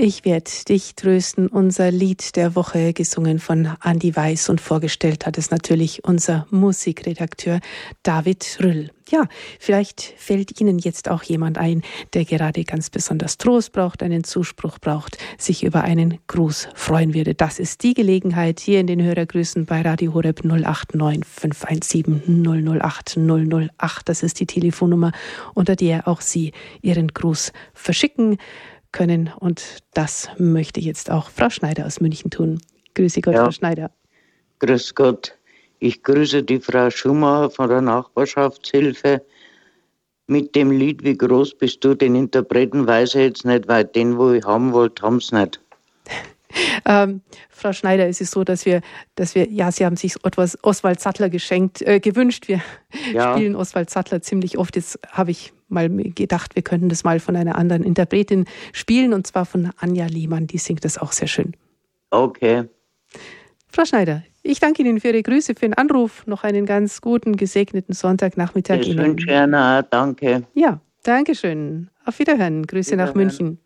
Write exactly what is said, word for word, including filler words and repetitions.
Ich werde dich trösten, unser Lied der Woche, gesungen von Andi Weiß, und vorgestellt hat es natürlich unser Musikredakteur David Rüll. Ja, vielleicht fällt Ihnen jetzt auch jemand ein, der gerade ganz besonders Trost braucht, einen Zuspruch braucht, sich über einen Gruß freuen würde. Das ist die Gelegenheit hier in den Hörergrüßen bei Radio Horeb null acht neun fünf eins sieben null null acht null null acht. Das ist die Telefonnummer, unter der auch Sie Ihren Gruß verschicken können. Und das möchte jetzt auch Frau Schneider aus München tun. Grüße Gott, ja. Frau Schneider. Grüß Gott. Ich grüße die Frau Schumacher von der Nachbarschaftshilfe mit dem Lied Wie groß bist du. Den Interpreten weiß ich jetzt nicht, weil den, wo ich haben wollte, haben sie nicht. Ähm, Frau Schneider, es ist so, dass wir, dass wir, ja, Sie haben sich etwas Oswald Sattler geschenkt, äh, gewünscht. Wir ja. spielen Oswald Sattler ziemlich oft. Jetzt habe ich mal gedacht, wir könnten das mal von einer anderen Interpretin spielen, und zwar von Anja Lehmann. Die singt das auch sehr schön. Okay. Frau Schneider, ich danke Ihnen für Ihre Grüße, für den Anruf. Noch einen ganz guten, gesegneten Sonntagnachmittag ich Ihnen. Ich wünsche Ihnen auch, danke. Ja, danke schön. Auf Wiederhören. Grüße Wiederhören. nach München.